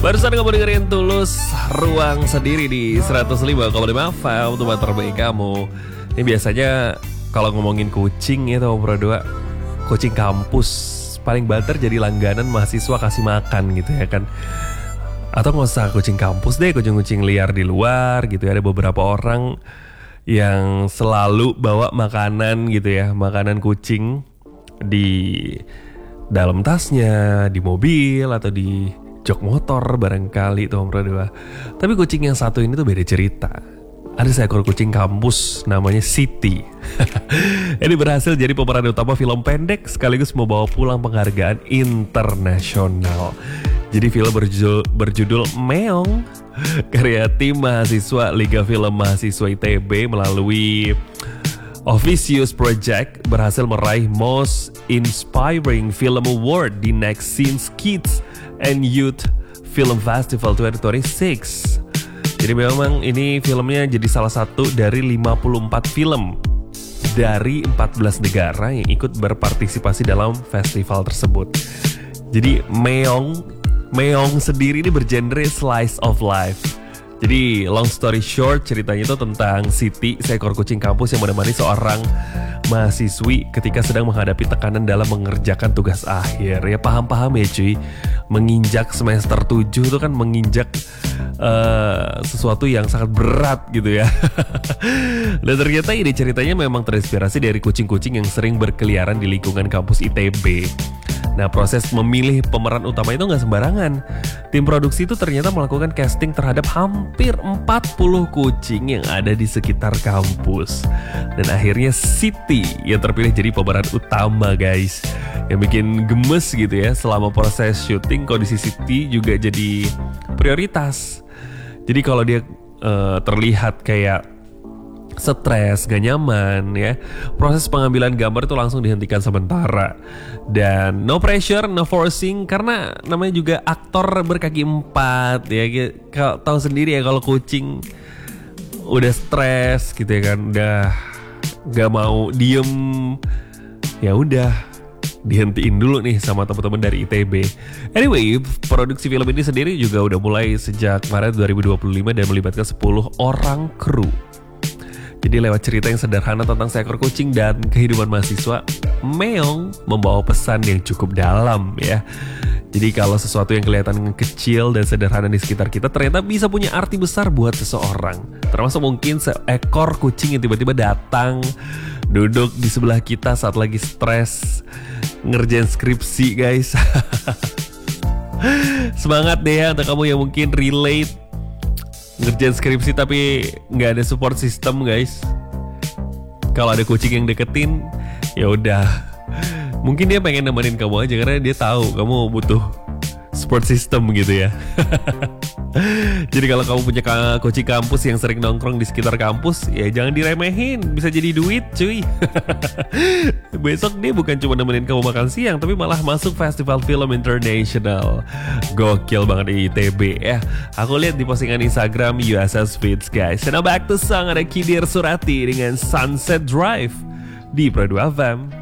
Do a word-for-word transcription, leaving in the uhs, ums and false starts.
Barusan kamu dengerin Tulus, Ruang Sendiri di seratus lima koma lima F M, teman terbaik kamu. Ini biasanya kalau ngomongin kucing ya teman berdua, kucing kampus paling banter jadi langganan mahasiswa kasih makan gitu ya kan. Atau nggak usah kucing kampus deh, kucing-kucing liar di luar gitu ya. Ada beberapa orang yang selalu bawa makanan gitu ya, makanan kucing di dalam tasnya, di mobil atau di jok motor barangkali tuh berdua. Tapi kucing yang satu ini tuh beda cerita. Ada seekor kucing kampus namanya Siti. Ini berhasil jadi pemeran utama film pendek sekaligus membawa pulang penghargaan internasional. Jadi film berjudul, berjudul Meong, karya tim mahasiswa Liga Film Mahasiswa I T B melalui Officious Project berhasil meraih Most Inspiring Film Award di Next Scenes Kids and Youth Film Festival dua ribu dua puluh enam. Jadi memang ini filmnya jadi salah satu dari lima puluh empat film dari empat belas negara yang ikut berpartisipasi dalam festival tersebut. Jadi Meong Meong sendiri ini bergenre slice of life. Jadi long story short, ceritanya itu tentang Siti, seekor kucing kampus yang menemani seorang mahasiswi ketika sedang menghadapi tekanan dalam mengerjakan tugas akhir. Ya paham-paham ya cuy, menginjak semester tujuh itu kan menginjak uh, sesuatu yang sangat berat gitu ya. Dan ternyata ini ceritanya memang terinspirasi dari kucing-kucing yang sering berkeliaran di lingkungan kampus I T B. Nah, proses memilih pemeran utama itu gak sembarangan. Tim produksi itu ternyata melakukan casting terhadap hampir empat puluh kucing yang ada di sekitar kampus. Dan akhirnya Siti yang terpilih jadi pemeran utama guys. Yang bikin gemes gitu ya, selama proses syuting kondisi Siti juga jadi prioritas. Jadi kalau dia uh, terlihat kayak stres, gak nyaman ya, proses pengambilan gambar itu langsung dihentikan sementara. Dan no pressure, no forcing, karena namanya juga aktor berkaki empat ya. Kau tahu sendiri ya kalau kucing udah stres gitu ya kan, udah gak mau diem, ya udah dihentiin dulu nih sama teman-teman dari I T B. Anyway, produksi film ini sendiri juga udah mulai sejak Maret dua ribu dua puluh lima dan melibatkan sepuluh orang kru. Jadi lewat cerita yang sederhana tentang seekor kucing dan kehidupan mahasiswa, Meong membawa pesan yang cukup dalam ya. Jadi kalau sesuatu yang kelihatan kecil dan sederhana di sekitar kita ternyata bisa punya arti besar buat seseorang. Termasuk mungkin seekor kucing yang tiba-tiba datang, duduk di sebelah kita saat lagi stres ngerjain skripsi guys. Semangat deh ya untuk kamu yang mungkin relate ngerjain skripsi tapi nggak ada support system guys. Kalau ada kucing yang deketin, ya udah, mungkin dia pengen nemenin kamu aja karena dia tahu kamu butuh support system gitu ya. Jadi kalau kamu punya kucing kampus yang sering nongkrong di sekitar kampus, ya jangan diremehin, bisa jadi duit cuy. Besok dia bukan cuma nemenin kamu makan siang, tapi malah masuk Festival Film International. Gokil banget di I T B ya. Aku lihat di postingan Instagram U S S Feeds guys. And now back to song, ada Kidir Surati dengan Sunset Drive di Pro dua F M.